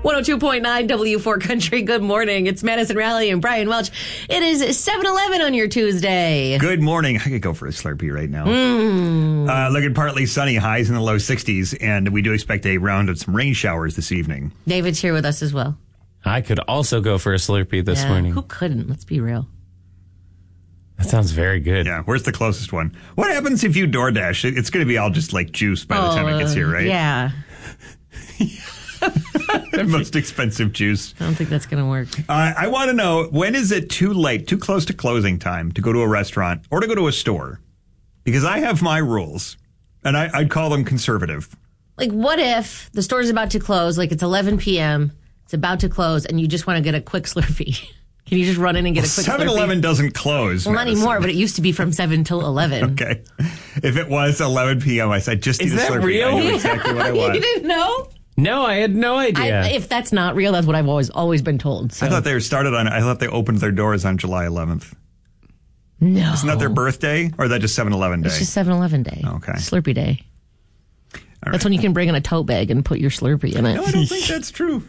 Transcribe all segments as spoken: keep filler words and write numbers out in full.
one oh two point nine W four Country. Good morning. It's Madison Raleigh and Brian Welch. It is seven eleven on your Tuesday. Good morning. I could go for a Slurpee right now. Mm. Uh, looking partly sunny, highs in the low sixties, and we do expect a round of some rain showers this evening. David's here with us as well. I could also go for a Slurpee this yeah, morning. Who couldn't? Let's be real. That sounds very good. Yeah, where's the closest one? What happens if you DoorDash? It- It's going to be all just like juice by the oh, time it gets here, right? Yeah. The most expensive juice. I don't think that's going to work. Uh, I want to know, when is it too late, too close to closing time to go to a restaurant or to go to a store? Because I have my rules, and I, I'd call them conservative. Like, what if the store's about to close, like it's eleven p.m., it's about to close, and you just want to get a quick Slurpee? Can you just run in and get a quick seven eleven Slurpee? doesn't close. Well, not Madison. anymore, but it used to be from seven till eleven. Okay. If it was eleven p.m., I said, just Is eat a that Slurpee. real? I knew exactly what I You want. didn't know? No, I had no idea. I, if that's not real, that's what I've always always been told. So. I thought they were started on, I thought they opened their doors on July eleventh. No. Isn't that their birthday? Or is that just seven eleven day? It's just seven eleven day. Okay. Slurpee day. All That's right. when you can bring in a tote bag and put your Slurpee in it. No, I don't think that's true.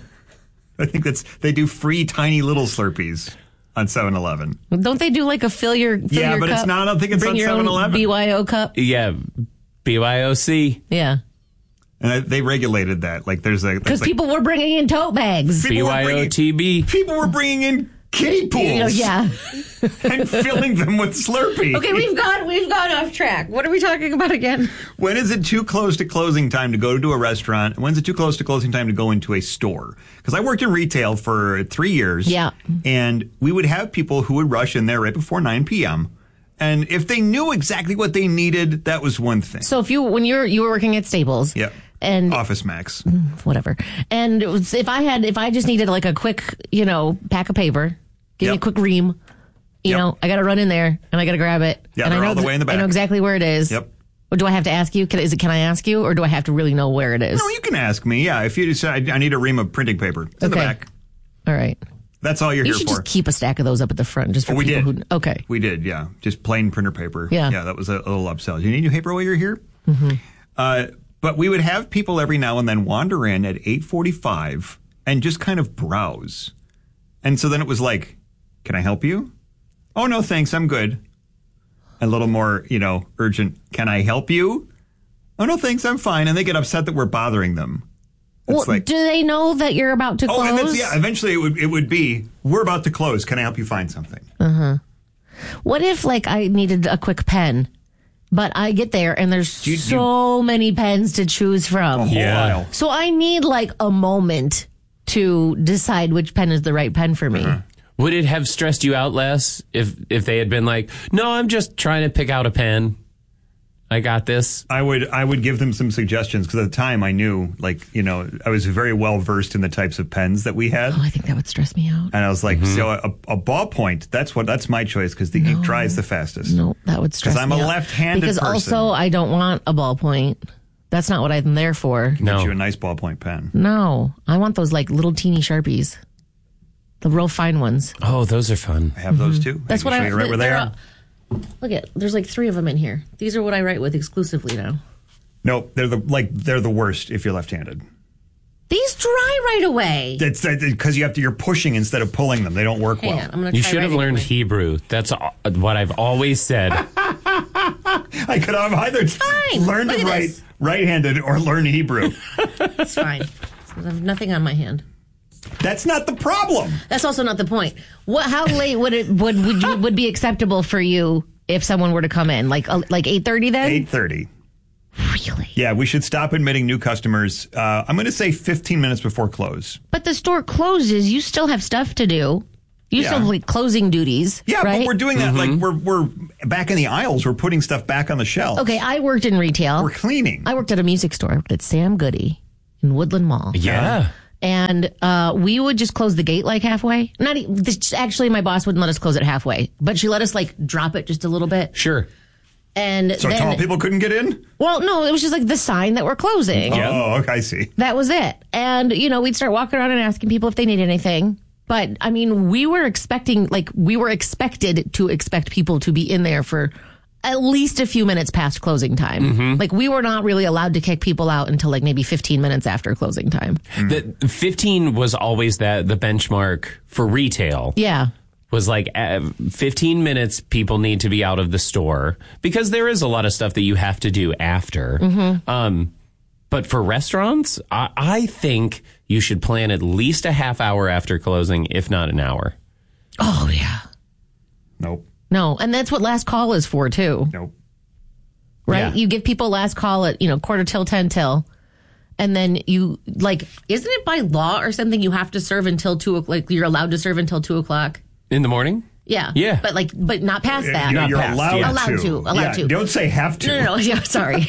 I think that's, they do free tiny little Slurpees on seven eleven. Don't they do like a fill your fill Yeah, your but it's cup, not- I don't think it's bring on your own seven eleven. B Y O cup? yeah, B Y O C. Yeah. And I, they regulated that. Like there's a... Because like, people were bringing in tote bags. People B were Y O bringing- T B. People were bringing in kiddie pools. You know, yeah. And filling them with Slurpee. Okay, we've gone we've gone off track. What are we talking about again? When is it too close to closing time to go to a restaurant? When's it too close to closing time to go into a store? Because I worked in retail for three years. Yeah. And we would have people who would rush in there right before nine p.m. And if they knew exactly what they needed, that was one thing. So if you when you're you were working at Staples, Yep. and Office Max. whatever, and it was, if I had if I just needed like a quick you know pack of paper, give me a Yep. quick ream, you Yep. know I got to run in there and I got to grab it. Yeah, and I they're know all the exa- way in the back. I know exactly where it is. Yep. Or do I have to ask you? Can, is it? Can I ask you, or do I have to really know where it is? No, you can ask me. Yeah, if you decide I need a ream of printing paper, it's in the Okay. back. All right. That's all you're You here should for. just keep a stack of those up at the front, just for Oh, we people did. who. Okay. We did, yeah. Just plain printer paper. Yeah. Yeah, that was a little upsell. You need new paper while you're here? Mm-hmm. Uh, but we would have people every now and then wander in at eight forty-five and just kind of browse. And so then it was like, can I help you? Oh, no, thanks. I'm good. A little more, you know, urgent. Can I help you? Oh, no, thanks. I'm fine. And they get upset that we're bothering them. It's Well, like, do they know that you're about to oh, close? and that's, yeah, eventually it would, it would be, we're about to close. Can I help you find something? What if, like, I needed a quick pen, but I get there and there's you- so many pens to choose from. A whole Yeah. aisle. So I need, like, a moment to decide which pen is the right pen for me. Uh-huh. Would it have stressed you out less if if they had been like, no, I'm just trying to pick out a pen. I got this. I would I would give them some suggestions because at the time I knew, like, you know, I was very well versed in the types of pens that we had. Oh, I think that would stress me out. And I was like, so a, a ballpoint, that's what that's my choice because the ink dries the fastest. No, that would stress me 'Cause I'm a out. left-handed Because person. also, I don't want a ballpoint. That's not what I'm there for. No. Get you a nice ballpoint pen. No, I want those, like, little teeny Sharpies. The real fine ones. Oh, those are fun. I have those too. That's I can what show I you right where they they're are. all- Look at, there's like three of them in here. These are what I write with exclusively now. No, they're the like they're the worst if you're left-handed. These dry right away. It's because you have to you're pushing instead of pulling them. They don't work Hang well. on, I'm gonna You try should have writing learned with my- Hebrew. That's all- what I've always said. I could have either fine. learn Look to at write this. right-handed or learn Hebrew. It's fine. I have nothing on my hand. That's not the problem. That's also not the point. What? How late would it would would you, would be acceptable for you if someone were to come in? Like uh, like eight thirty then? eight thirty. Really? Yeah, we should stop admitting new customers. Uh, I'm going to say fifteen minutes before close. But the store closes. You still have stuff to do. You Yeah. still have like closing duties. Yeah, right? but we're doing that like we're we're back in the aisles. We're putting stuff back on the shelf. Okay, I worked in retail. We're cleaning. I worked at a music store. I worked at Sam Goody in Woodland Mall. Yeah. And uh, we would just close the gate like halfway. Not e- this, actually, my boss wouldn't let us close it halfway, but she let us like drop it just a little bit. Sure. And So then, tall people couldn't get in? well, no, it was just like the sign that we're closing. Yeah. Oh, okay, I see. That was it. And you know, we'd start walking around and asking people if they need anything. But I mean, we were expecting, like, we were expected to expect people to be in there for at least a few minutes past closing time. Mm-hmm. Like we were not really allowed to kick people out until like maybe fifteen minutes after closing time. The fifteen was always that the benchmark for retail. Yeah. Was like uh, fifteen minutes people need to be out of the store because there is a lot of stuff that you have to do after. Mm-hmm. Um, but for restaurants, I, I think you should plan at least a half hour after closing, if not an hour. Oh, yeah. Nope. No, and that's what last call is for, too. Nope. Right? Yeah. You give people last call at, you know, quarter till, ten till. And then you, like, isn't it by law or something you have to serve until two, like, you're allowed to serve until two o'clock? In the morning? Yeah. Yeah. But, like, but not past that. You're, Not you're past, allowed, yeah. Allowed to. to, allowed yeah, to. Don't say have to. No, no, no. Yeah, sorry.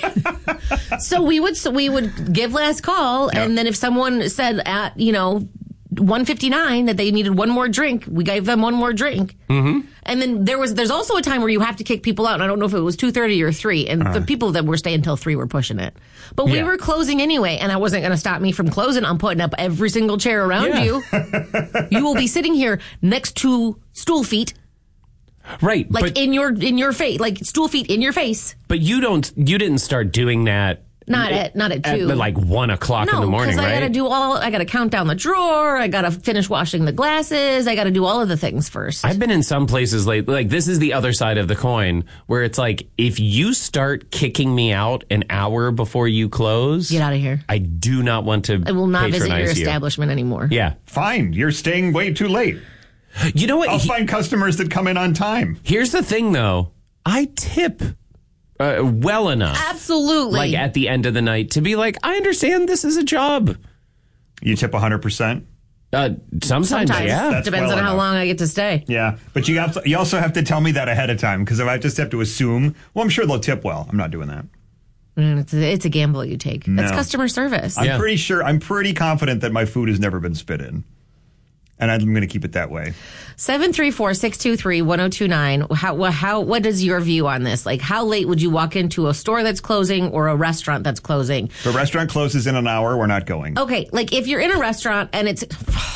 So we would, so we would give last call, Yeah. and then if someone said at, you know, one fifty-nine that they needed one more drink, we gave them one more drink. Mm-hmm. And then there was, there's also a time where you have to kick people out. And I don't know if it was two thirty or three. And Uh-huh. the people that were staying until three were pushing it. But we Yeah. were closing anyway. And I wasn't going to stop me from closing. I'm putting up every single chair around Yeah. you. You will be sitting here next to stool feet, Right. like but, in your, in your face, like stool feet in your face. but you don't, you didn't start doing that. Not at, not at two. At like one o'clock in the No, morning, because I right? got to do all. I got to count down the drawer. I got to finish washing the glasses. I got to do all of the things first. I've been in some places like like this is the other side of the coin where it's like if you start kicking me out an hour before you close, Get out of here. I do not want to. I will not visit your patronize you. establishment anymore. Yeah, Fine. You're staying way too late. you know what? I'll He- find customers that come in on time. here's the thing, though. I tip uh, well enough, Absolutely. like at the end of the night, to be like, I understand this is a job. You tip one hundred percent. Uh, sometimes, Sometimes. yeah. That's Depends well on how enough. long I get to stay. Yeah, but you have to, you also have to tell me that ahead of time because if I just have to assume, well, I'm sure they'll tip well. I'm not doing that. Mm, It's a, it's a gamble you take. That's No. customer service. I'm Yeah. pretty sure. I'm pretty confident that my food has never been spit in, and I'm going to keep it that way. seven three four, six two three, one oh two nine. How, wha- how, what is your view on this? Like, how late would you walk into a store that's closing or a restaurant that's closing? The restaurant closes in an hour. We're not going. Okay, like if you're in a restaurant and it's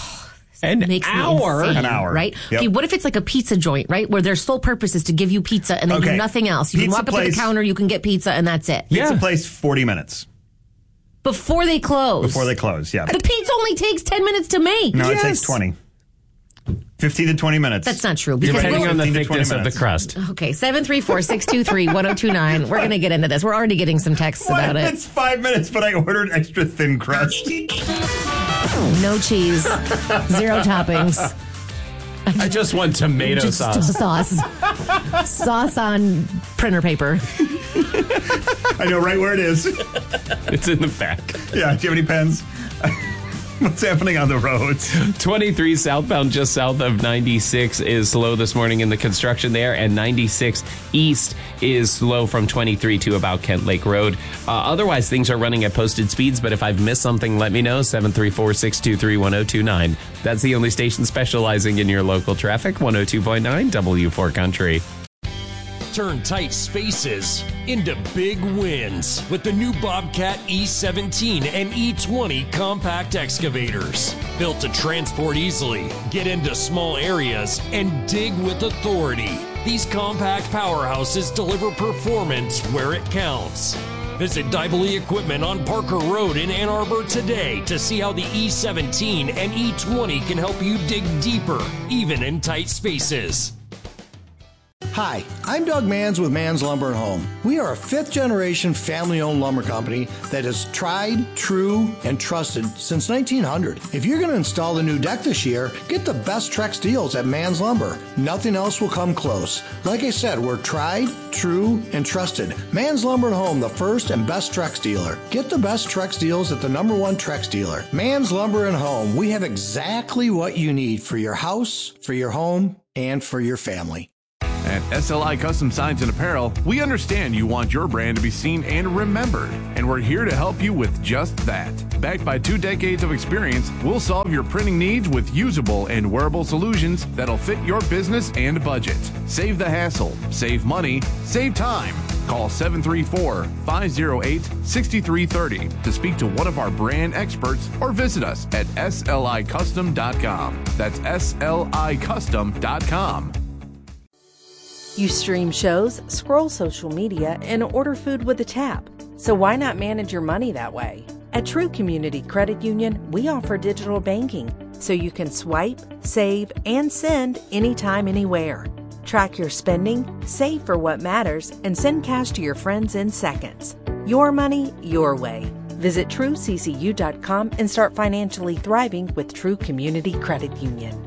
An makes me hour. insane, An hour. right? Yep. Okay, what if it's like a pizza joint, right, where their sole purpose is to give you pizza and they Okay. do nothing else? You Pizza can walk up to place- the counter, you can get pizza, and that's it. Yeah. Pizza place, forty minutes Before they close. before they close. Yeah. The pizza only takes ten minutes to make. No, Yes. it takes twenty. fifteen to twenty minutes. That's not true. Because Depending we'll- on the fifteen to twenty thickness of the minutes. crust. Okay, seven three four, six two three, one oh two nine. We're going to get into this. We're already getting some texts What? about it. It's five minutes, but I ordered extra thin crust. No cheese, zero toppings. I just want tomato Just sauce. sauce. Sauce on printer paper. I know right where it is. It's in the back. Yeah. Do you have any pens? What's happening on the roads? twenty-three southbound just south of ninety-six is slow this morning in the construction there, and ninety-six east is slow from twenty-three to about Kent Lake Road. Uh, otherwise, things are running at posted speeds, but if I've missed something, let me know. seven three four, six two three, one oh two nine. That's the only station specializing in your local traffic, one oh two point nine W four Country. Turn tight spaces into big wins with the new Bobcat E seventeen and E twenty compact excavators. Built to transport easily, get into small areas, and dig with authority. These compact powerhouses deliver performance where it counts. Visit Dibbley Equipment on Parker Road in Ann Arbor today to see how the E seventeen and E twenty can help you dig deeper, even in tight spaces. Hi, I'm Doug Manns with Manns Lumber and Home. We are a fifth generation family owned lumber company that is tried, true, and trusted since nineteen hundred. If you're going to install a new deck this year, get the best Trex deals at Manns Lumber. Nothing else will come close. Like I said, we're tried, true, and trusted. Manns Lumber and Home, the first and best Trex dealer. Get the best Trex deals at the number one Trex dealer. Manns Lumber and Home. We have exactly what you need for your house, for your home, and for your family. At S L I Custom Signs and Apparel, we understand you want your brand to be seen and remembered, and we're here to help you with just that. Backed by two decades of experience, we'll solve your printing needs with usable and wearable solutions that'll fit your business and budget. Save the hassle, save money, save time. Call seven three four, five oh eight, six three three oh to speak to one of our brand experts or visit us at S L I custom dot com. That's S L I custom dot com. You stream shows, scroll social media, and order food with a tap. So why not manage your money that way? At True Community Credit Union, we offer digital banking, so you can swipe, save, and send anytime, anywhere. Track your spending, save for what matters, and send cash to your friends in seconds. Your money, your way. Visit true c c u dot com and start financially thriving with True Community Credit Union.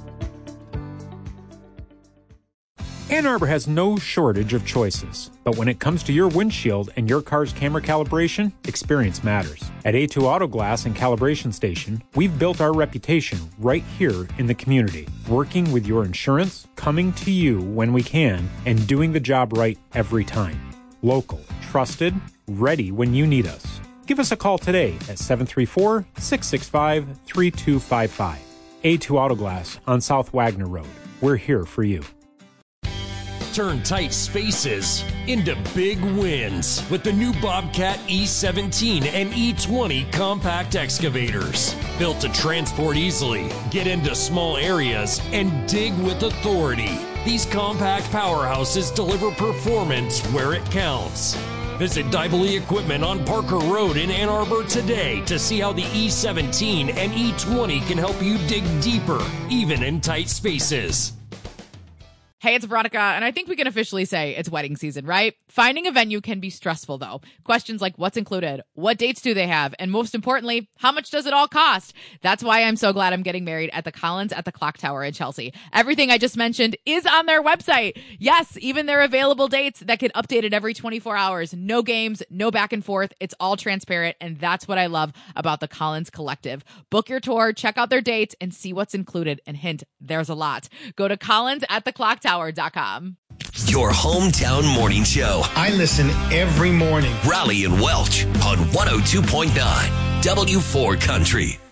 Ann Arbor has no shortage of choices, but when it comes to your windshield and your car's camera calibration, experience matters. At A two Auto Glass and Calibration Station, we've built our reputation right here in the community, working with your insurance, coming to you when we can, and doing the job right every time. Local, trusted, ready when you need us. Give us a call today at seven three four, six six five, three two five five. A two Auto Glass on South Wagner Road. We're here for you. Turn tight spaces into big wins with the new Bobcat E seventeen and E twenty compact excavators. Built to transport easily, get into small areas, and dig with authority. These compact powerhouses deliver performance where it counts. Visit Dibbley Equipment on Parker Road in Ann Arbor today to see how the E seventeen and E twenty can help you dig deeper, even in tight spaces. Hey, it's Veronica, and I think we can officially say it's wedding season, right? Finding a venue can be stressful, though. Questions like what's included, what dates do they have, and most importantly, how much does it all cost? That's why I'm so glad I'm getting married at the Collins at the Clock Tower in Chelsea. Everything I just mentioned is on their website. Yes, even their available dates that get updated every twenty-four hours. No games, no back and forth. It's all transparent, and that's what I love about the Collins Collective. Book your tour, check out their dates, and see what's included. And hint, there's a lot. Go to Collins at the Clock Tower. Your hometown morning show. I listen every morning. Raleigh and Welch on one oh two point nine W four Country.